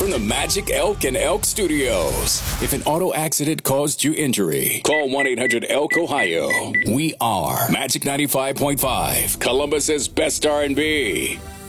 from the Magic Elk and Elk Studios. If an auto accident caused you injury, call 1-800-ELK-OHIO. We are Magic 95.5, Columbus's best R&B.